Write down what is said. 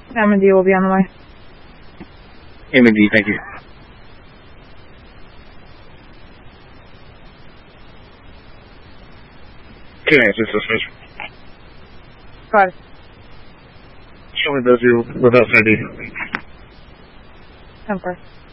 MD will be on the way. MD, thank you. Can I assist suspension? Got it. Show me those you without ID. 10-4.